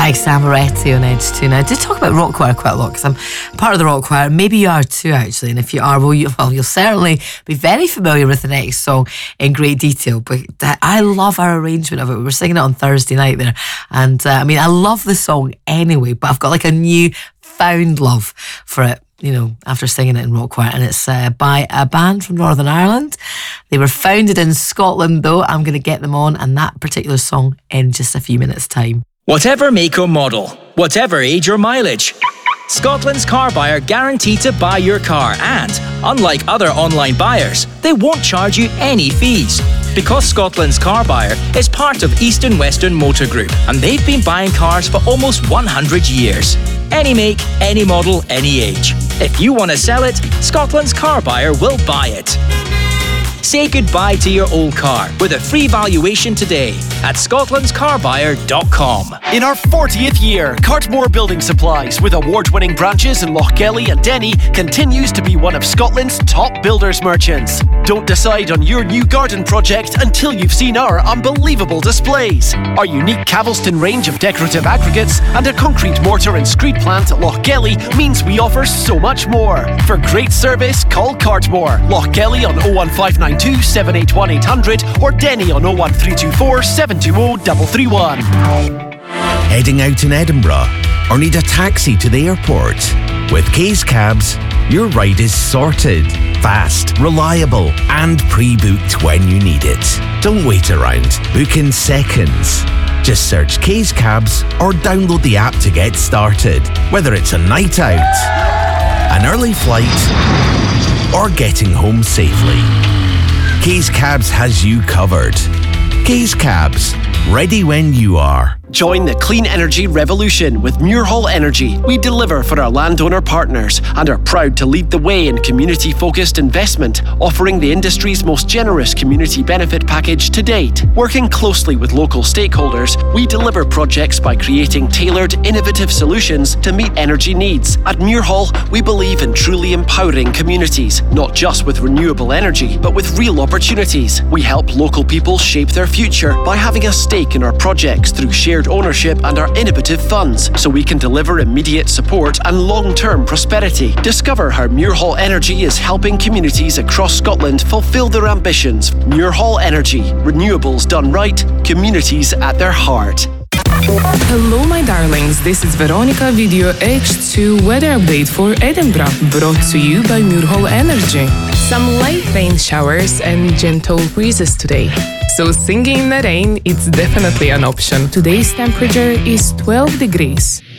Guy Samoretti on Edge 2. Now, I do talk about Rock Choir quite a lot because I'm part of the Rock Choir. Maybe you are too, actually. And if you are, well, you'll certainly be very familiar with the next song in great detail. But I love our arrangement of it. We were singing it on Thursday night there. And I mean, I love the song anyway, but I've got like a new found love for it, you know, after singing it in Rock Choir. And it's by a band from Northern Ireland. They were founded in Scotland, though. I'm going to get them on and that particular song in just a few minutes' time. Whatever make or model, whatever age or mileage, Scotland's Car Buyer guarantee to buy your car, and unlike other online buyers, they won't charge you any fees. Because Scotland's Car Buyer is part of East and Western Motor Group, and they've been buying cars for almost 100 years. Any make, any model, any age. If you want to sell it, Scotland's Car Buyer will buy it. Say goodbye to your old car with a free valuation today at scotlandscarbuyer.com. In our 40th year, Cartmore Building Supplies, with award-winning branches in Lochgelly and Denny, continues to be one of Scotland's top builders merchants. Don't decide on your new garden project until you've seen our unbelievable displays. Our unique Cavelston range of decorative aggregates and a concrete mortar and screed plant at Lochgelly means we offer so much more. For great service, call Cartmore. Lochgelly on 01592 781 800 or Denny on 01324 720 331. Heading out in Edinburgh or need a taxi to the airport? With Kay's Cabs, your ride is sorted, fast, reliable and pre-booked when you need it. Don't wait around, book in seconds. Just search Kay's Cabs or download the app to get started. Whether it's a night out, an early flight or getting home safely, Kay's Cabs has you covered. Kay's Cabs, ready when you are. Join the clean energy revolution with Muirhall Energy. We deliver for our landowner partners and are proud to lead the way in community-focused investment, offering the industry's most generous community benefit package to date. Working closely with local stakeholders, we deliver projects by creating tailored, innovative solutions to meet energy needs. At Muirhall, we believe in truly empowering communities, not just with renewable energy, but with real opportunities. We help local people shape their future by having a stake in our projects through shared ownership and our innovative funds, so we can deliver immediate support and long-term prosperity. Discover how Muirhall Energy is helping communities across Scotland fulfil their ambitions. Muirhall Energy. Renewables done right, communities at their heart. Hello my darlings, this is Veronica with your H2 weather update for Edinburgh, brought to you by Muirhall Energy. Some light rain showers and gentle breezes today, so singing in the rain is definitely an option. Today's temperature is 12 degrees.